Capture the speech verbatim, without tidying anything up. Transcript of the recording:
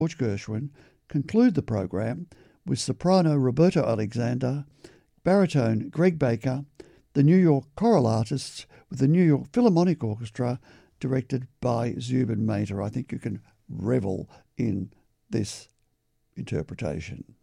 George Gershwin conclude the program with soprano Roberta Alexander, baritone Greg Baker, the New York Choral Artists with the New York Philharmonic Orchestra directed by Zubin Mehta. I think you can revel in this interpretation.